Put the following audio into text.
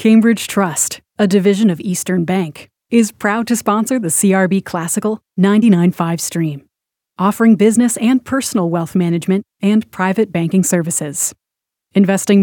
Cambridge Trust, a division of Eastern Bank, is proud to sponsor the CRB Classical 99.5 stream, offering business and personal wealth management and private banking services. Investing